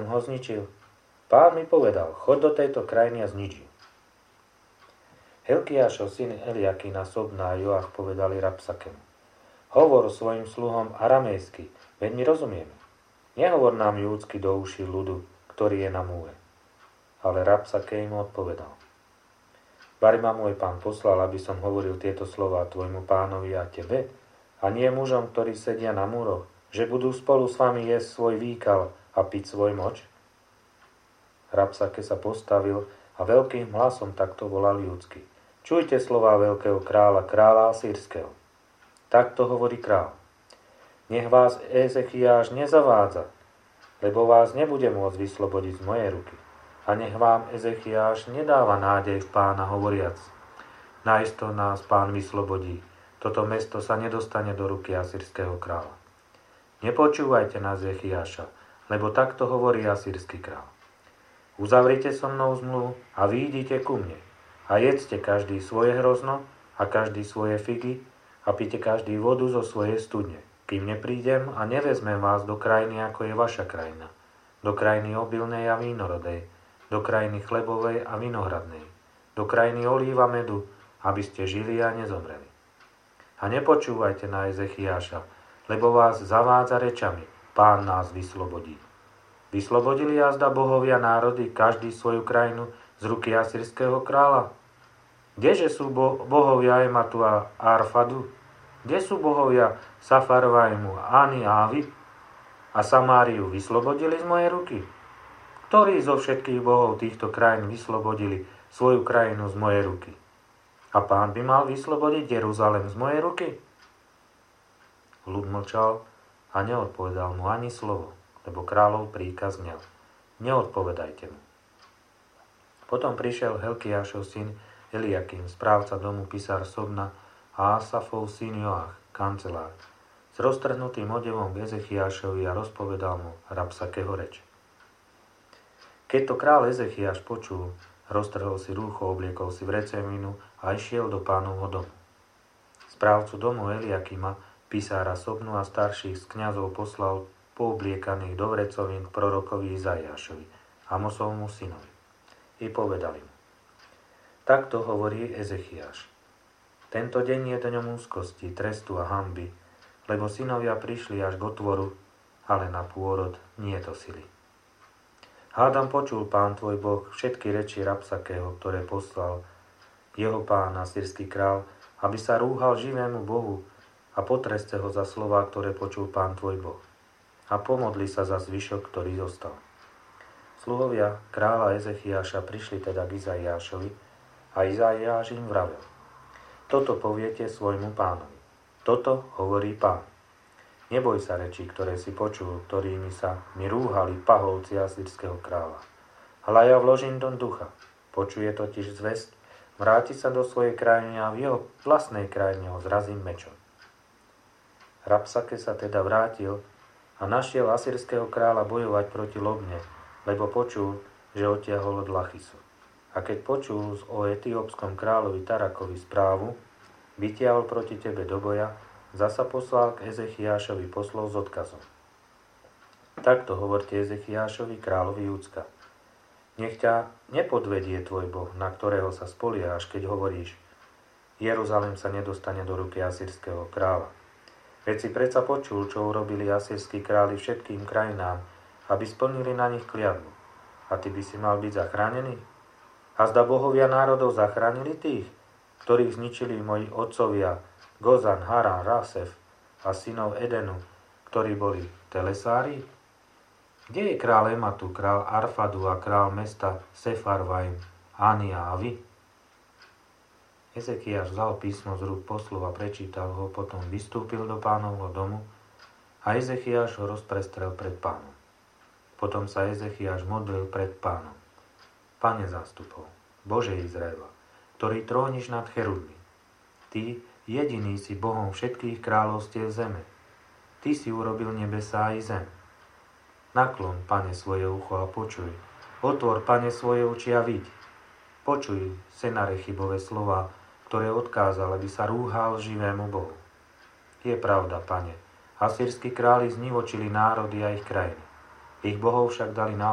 som ho zničil? Pán mi povedal, choď do tejto krajiny a znič ju. Hilkiášov syn Eliakim a Sobna a Joach povedali Rabsakemu: Hovor svojim sluhom aramejsky, veď my rozumieme. Nehovor nám júdsky do uší ľudu, ktorý je na múre. Ale Rabsakej mu odpovedal: Bari ma môj pán poslal, aby som hovoril tieto slová tvojmu pánovi a tebe, a nie mužom, ktorí sedia na múroch, že budú spolu s vami jesť svoj výkal a piť svoj moč? Rabsake sa postavil a veľkým hlasom takto volal ľudsky: Čujte slová veľkého kráľa Asýrskeho. Takto hovorí kráľ: Nech vás Ezechiáš nezavádza, lebo vás nebude môcť vyslobodiť z mojej ruky. A nech vám Ezechiáš nedáva nádej v pána hovoriac: Naisto nás pán vyslobodí, toto mesto sa nedostane do ruky asýrskeho kráľa. Nepočúvajte na Ezechiáša, lebo takto hovorí asýrsky kráľ: Uzavrite so mnou zmluvu a výjdite ku mne a jedzte každý svoje hrozno a každý svoje figy a pite každý vodu zo svojej studne, kým neprídem a nevezmem vás do krajiny, ako je vaša krajina, do krajiny obilnej a vínorodej, do krajiny chlebovej a vinohradnej, do krajiny olíva medu, aby ste žili a nezomreli. A nepočúvajte na Ezechiáša, lebo vás zavádza rečami: Pán nás vyslobodí. Vyslobodili jazda bohovia národy, každý svoju krajinu, z ruky asýrskeho kráľa? Kdeže sú bohovia Ematu a Arfadu? Kde sú bohovia Safarvajmu, Ani a Avi? A Samáriu vyslobodili z mojej ruky? Ktorí zo všetkých bohov týchto krajín vyslobodili svoju krajinu z mojej ruky? A pán by mal vyslobodiť Jeruzalem z mojej ruky? Ľud mlčal a neodpovedal mu ani slovo, lebo kráľov príkaz znel: Neodpovedajte mu. Potom prišiel Hilkiášov syn Eliakim, správca domu, pisár Sobna, a Asafov syn Joach, kancelár, s roztrhnutým odevom k Ezechiášovi a rozpovedal mu Rabsakeho reč. Keď to kráľ Ezechiáš počul, roztrhol si rúcho, obliekol si vrecevinu a išiel do pánovho domu. Správcu domu Eliakima, pisára Sobnu a starších z kňazov poslal poobliekaných do vrecovín k prorokovi Izaiášovi, Amosovmu synovi. I povedali mu: Takto hovorí Ezechiáš: Tento deň je dňom úzkosti, trestu a hanby, lebo synovia prišli až k otvoru, ale na pôrod nie to sily. Hádam, počul pán tvoj Boh všetky reči Rabsakého, ktoré poslal jeho pán asýrsky král, aby sa rúhal živému Bohu a potreste ho za slová, ktoré počul pán tvoj Boh. A pomodli sa za zvyšok, ktorý zostal. Sluhovia kráľa Ezechiáša prišli teda k Izaiášovi a Izaiáš im vravel: Toto poviete svojmu pánovi. Toto hovorí pán. Neboj sa rečí, ktoré si počul, ktorými sa mi rúhali pahovci asýrskeho kráľa. Hľa ja vložím do ducha. Počuje totiž zvesť, vráti sa do svojej krajiny a v jeho vlastnej krajine ho zrazím mečom. Rabsake sa teda vrátil a našiel asýrskeho kráľa bojovať proti Lobne, lebo počul, že odtiahol od Lachisu. A keď počul o etiópskom kráľovi Tarakovi správu, vytiahol proti tebe do boja, zasa poslal k Ezechiášovi poslov s odkazom. Takto hovorte Ezechiášovi, kráľovi Júdska: Nech ťa nepodvedie tvoj Boh, na ktorého sa spoliehaš, keď hovoríš: Jeruzalém sa nedostane do ruky asýrskeho kráľa. Veď si predsa počul, čo urobili asýrski králi všetkým krajinám, aby splnili na nich kliatbu. A ty by si mal byť zachránený? A zda bohovia národov zachránili tých, ktorých zničili moji otcovia Gozan, Haran, Rasef a synov Edenu, ktorí boli telesári? Kde je král Ematu, král Arfadu a král mesta Sefarvajm, Ani a Avi? Ezechiáš vzal písmo z rúk poslov a prečítal ho, potom vystúpil do pánovho domu a Ezechiáš ho rozprestrel pred pánom. Potom sa Ezechiáš modlil pred pánom: Pane zástupov, Bože Izraela, ktorý tróniš nad cherubmi, ty jediný si Bohom všetkých kráľovstiev zeme. Ty si urobil nebesá i zem. Naklon, Pane, svoje ucho a počuj. Otvor, Pane, svoje oči a vidť. Počuj Senarechibove slova, ktoré odkázal, aby sa rúhal živému Bohu. Je pravda, Pane, asýrski králi znivočili národy a ich krajiny. Ich bohov však dali na